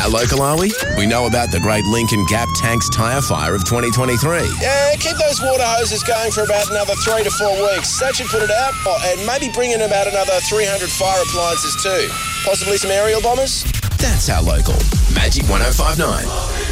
How local are we? We know about the great Lincoln Gap Tanks tyre fire of 2023. Yeah, keep those water hoses going for about another 3 to 4 weeks. That should put it out. And maybe bring in about another 300 fire appliances too. Possibly some aerial bombers. That's How Local. Magic 105.9.